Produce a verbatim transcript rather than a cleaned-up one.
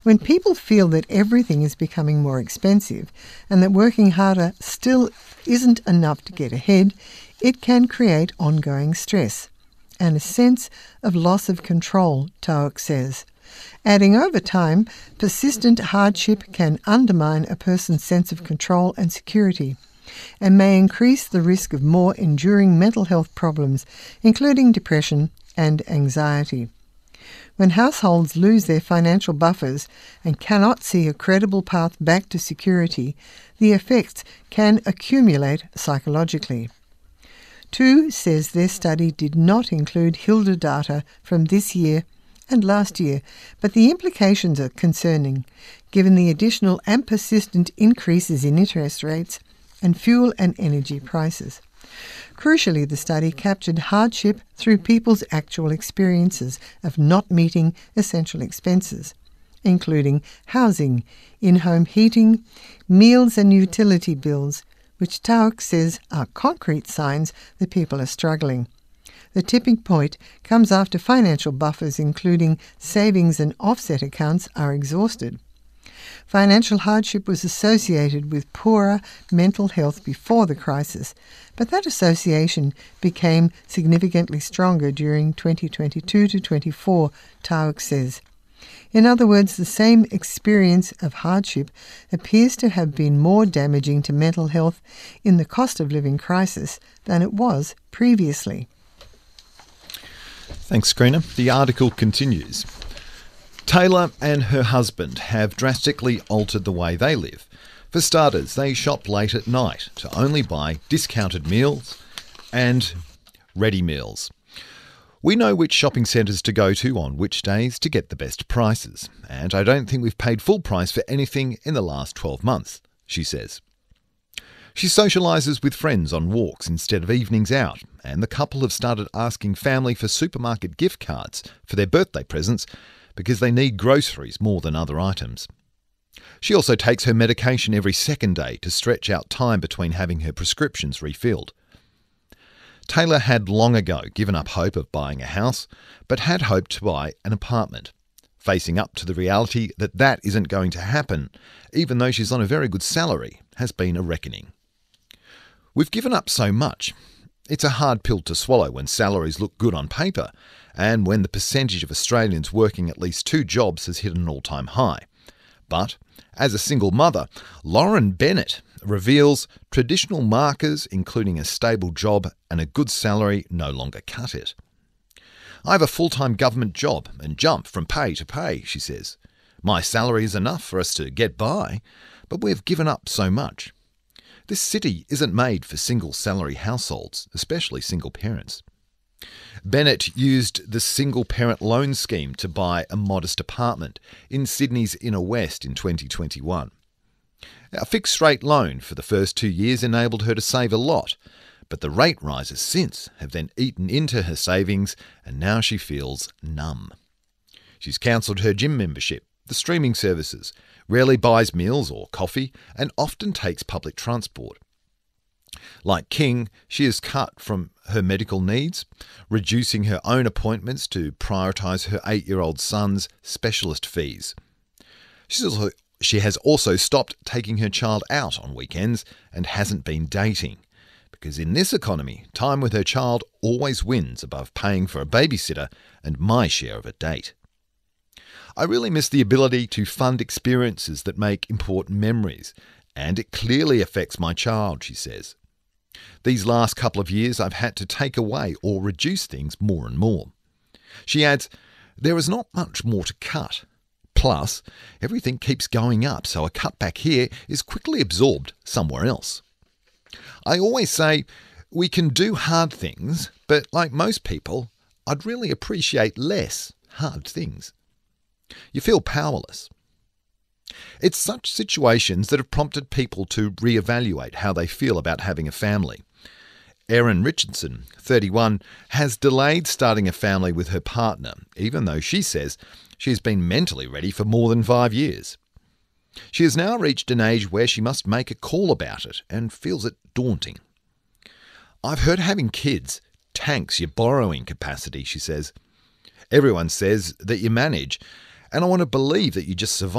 When people feel that everything is becoming more expensive and that working harder still isn't enough to get ahead, it can create ongoing stress and a sense of loss of control, Tauck says. Adding over time, persistent hardship can undermine a person's sense of control and security and may increase the risk of more enduring mental health problems, including depression and anxiety. When households lose their financial buffers and cannot see a credible path back to security, the effects can accumulate psychologically. Tu says their study did not include Hilda data from this year and last year, but the implications are concerning, given the additional and persistent increases in interest rates and fuel and energy prices. Crucially, the study captured hardship through people's actual experiences of not meeting essential expenses, including housing, in-home heating, meals and utility bills, which Tauck says are concrete signs that people are struggling. The tipping point comes after financial buffers, including savings and offset accounts, are exhausted. Financial hardship was associated with poorer mental health before the crisis, but that association became significantly stronger during twenty twenty-two to twenty-four, Tauck says. In other words, the same experience of hardship appears to have been more damaging to mental health in the cost of living crisis than it was previously. Thanks, Karina. The article continues. Taylor and her husband have drastically altered the way they live. For starters, they shop late at night to only buy discounted meals and ready meals. We know which shopping centres to go to on which days to get the best prices, and I don't think we've paid full price for anything in the last twelve months, she says. She socialises with friends on walks instead of evenings out, and the couple have started asking family for supermarket gift cards for their birthday presents because they need groceries more than other items. She also takes her medication every second day to stretch out time between having her prescriptions refilled. Taylor had long ago given up hope of buying a house, but had hoped to buy an apartment. Facing up to the reality that that isn't going to happen, even though she's on a very good salary, has been a reckoning. We've given up so much. It's a hard pill to swallow when salaries look good on paper and when the percentage of Australians working at least two jobs has hit an all-time high. But, as a single mother, Lauren Bennett reveals traditional markers, including a stable job and a good salary, no longer cut it. I have a full-time government job and jump from pay to pay, she says. My salary is enough for us to get by, but we've given up so much. This city isn't made for single-salary households, especially single parents. Bennett used the single-parent loan scheme to buy a modest apartment in Sydney's inner west in twenty twenty-one. A fixed-rate loan for the first two years enabled her to save a lot, but the rate rises since have then eaten into her savings, and now she feels numb. She's cancelled her gym membership, the streaming services, rarely buys meals or coffee, and often takes public transport. Like King, she has cut from her medical needs, reducing her own appointments to prioritise her eight-year-old son's specialist fees. She's also, she has also stopped taking her child out on weekends and hasn't been dating, because in this economy, time with her child always wins above paying for a babysitter and my share of a date. I really miss the ability to fund experiences that make important memories, and it clearly affects my child, she says. These last couple of years I've had to take away or reduce things more and more. She adds, there is not much more to cut. Plus, everything keeps going up, so a cutback here is quickly absorbed somewhere else. I always say, we can do hard things, but like most people, I'd really appreciate less hard things. You feel powerless. It's such situations that have prompted people to reevaluate how they feel about having a family. Erin Richardson, thirty-one, has delayed starting a family with her partner, even though she says she's been mentally ready for more than five years. She has now reached an age where she must make a call about it and feels it daunting. I've heard having kids tanks your borrowing capacity, she says. Everyone says that you manage, And I want to believe that you just survive.